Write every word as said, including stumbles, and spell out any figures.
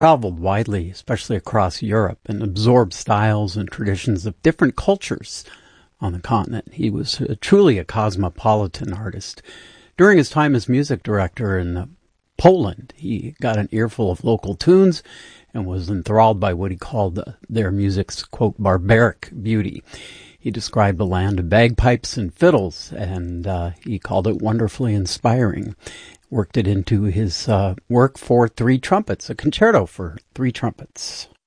traveled widely, especially across Europe, and absorbed styles and traditions of different cultures on the continent. He was uh, truly a cosmopolitan artist. During his time as music director in uh, Poland, he got an earful of local tunes and was enthralled by what he called uh, their music's, quote, barbaric beauty. He described the land of bagpipes and fiddles, and uh, he called it wonderfully inspiring. Worked it into his uh, work for three trumpets, a concerto for three trumpets.